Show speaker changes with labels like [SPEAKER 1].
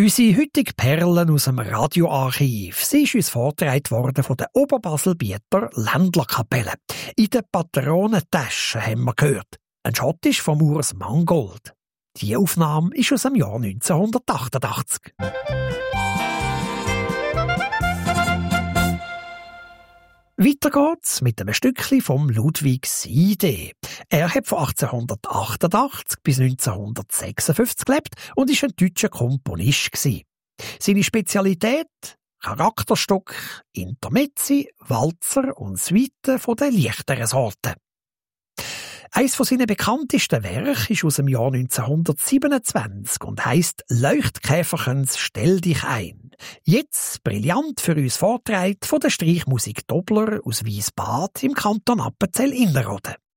[SPEAKER 1] Unsere heutige Perlen aus dem Radioarchiv. Sie ist uns vorgetragen worden von der Oberbaselbieter Ländlerkapelle. In der Patronentasche haben wir gehört. Ein Schottisch vom Urs Mangold. Die Aufnahme ist aus dem Jahr 1988. Weiter geht's mit einem Stückchen vom Ludwig Siede. Er hat von 1888 bis 1956 gelebt und ist ein deutscher Komponist gewesen. Seine Spezialität? Charakterstück, Intermezzi, Walzer und Suiten von den leichteren Sorten. Eines von seinen bekanntesten Werken ist aus dem Jahr 1927 und heisst «Leuchtkäferchens, stell dich ein». Jetzt brillant für uns vorgetragen von der Streichmusik Dobler aus Wiesbad im Kanton Appenzell Innerrhoden.